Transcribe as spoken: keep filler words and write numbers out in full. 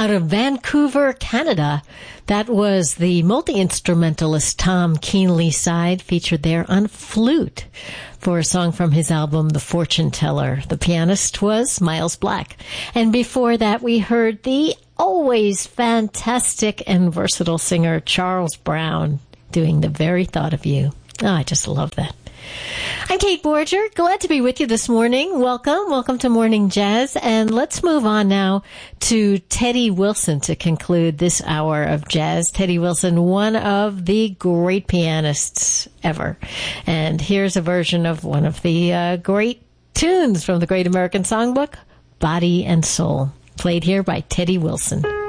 out of Vancouver, Canada. That was the multi-instrumentalist Tom Keenly side, featured there on flute for a song from his album, The Fortune Teller. The pianist was Miles Black. And before that, we heard the always fantastic and versatile singer Charles Brown doing The Very Thought of You. Oh, I just love that. I'm Kate Borger. Glad to be with you this morning. Welcome. Welcome to Morning Jazz. And let's move on now to Teddy Wilson to conclude this hour of jazz. Teddy Wilson, one of the great pianists ever. And here's a version of one of the uh, great tunes from the Great American Songbook, Body and Soul, played here by Teddy Wilson.